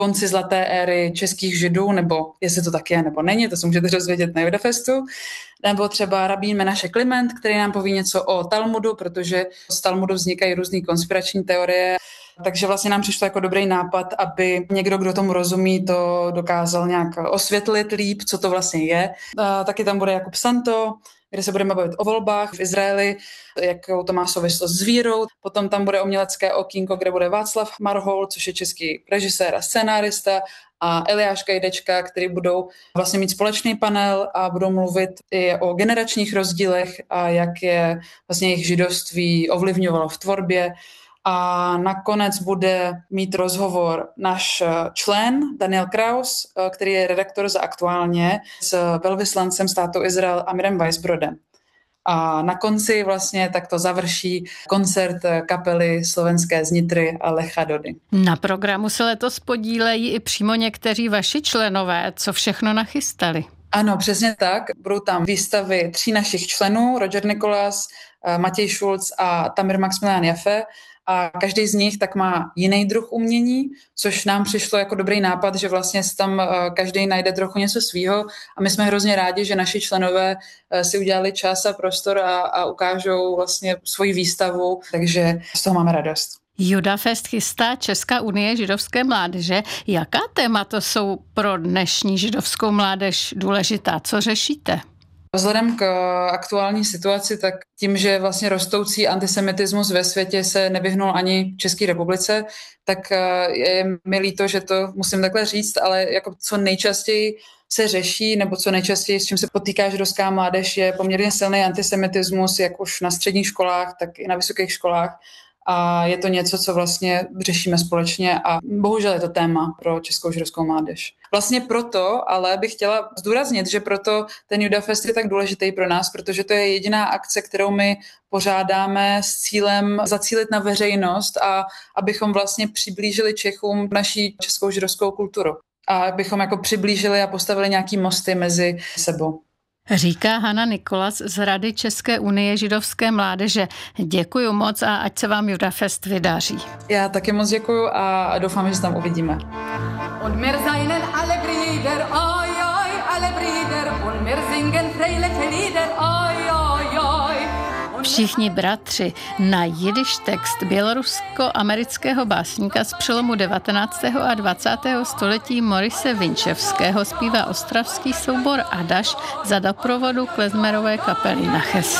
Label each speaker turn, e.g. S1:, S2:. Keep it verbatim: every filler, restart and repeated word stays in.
S1: konci zlaté éry českých židů, nebo jestli to tak je, nebo není, to se můžete dozvědět na Judafestu. Nebo třeba rabín Menaše Kliment, který nám poví něco o Talmudu, protože z Talmudu vznikají různý konspirační teorie. Takže vlastně nám přišlo jako dobrý nápad, aby někdo, kdo tomu rozumí, to dokázal nějak osvětlit líp, co to vlastně je. A taky tam bude Jakub Santo, kde se budeme bavit o volbách v Izraeli, jakou to má souvislost s vírou. Potom tam bude umělecké okýnko, kde bude Václav Marhoul, což je český režisér a scenárista, a Eliáš Gajdečka, který budou vlastně mít společný panel a budou mluvit i o generačních rozdílech a jak je vlastně jejich židovství ovlivňovalo v tvorbě. A nakonec bude mít rozhovor náš člen Daniel Kraus, který je redaktor za Aktuálně, s velvyslancem státu Izrael Amirem Weisbrodem. A na konci vlastně takto završí koncert kapely slovenské z Nitry a Lecha Dody.
S2: Na programu se letos podílejí i přímo někteří vaši členové. Co všechno nachystali?
S1: Ano, přesně tak. Budou tam výstavy tří našich členů, Roger Nikolas, Matěj Šulc a Tamir Maximilian Jaffe. A každý z nich tak má jiný druh umění, což nám přišlo jako dobrý nápad, že vlastně tam každý najde trochu něco svýho a my jsme hrozně rádi, že naši členové si udělali čas a prostor a, a ukážou vlastně svoji výstavu, takže z toho máme radost.
S2: Judafest chystá Česká unie židovské mládeže. Jaká témata jsou pro dnešní židovskou mládež důležitá? Co řešíte?
S1: Vzhledem k aktuální situaci, tak tím, že vlastně rostoucí antisemitismus ve světě se nevyhnul ani České republice, tak je mi líto, že to musím takhle říct, ale jako co nejčastěji se řeší, nebo co nejčastěji s čím se potýká židovská mládež, je poměrně silný antisemitismus, jak už na středních školách, tak i na vysokých školách. A je to něco, co vlastně řešíme společně a bohužel je to téma pro českou židovskou mládež. Vlastně proto, ale bych chtěla zdůraznit, že proto ten Judafest je tak důležitý pro nás, protože to je jediná akce, kterou my pořádáme s cílem zacílit na veřejnost a abychom vlastně přiblížili Čechům naší českou židovskou kulturu. A abychom jako přiblížili a postavili nějaký mosty mezi sebou.
S2: Říká Hana Nikolas z Rady České unie židovské mládeže. Děkuju moc a ať se vám Judafest vydaří.
S1: Já taky moc děkuju a doufám, že se tam uvidíme.
S2: Všichni bratři na jidiš text bělorusko-amerického básníka z přelomu devatenáctého a dvacátého století Morise Vinčevského zpívá ostravský soubor Adaš za doprovodu klezmerové kapely Naches.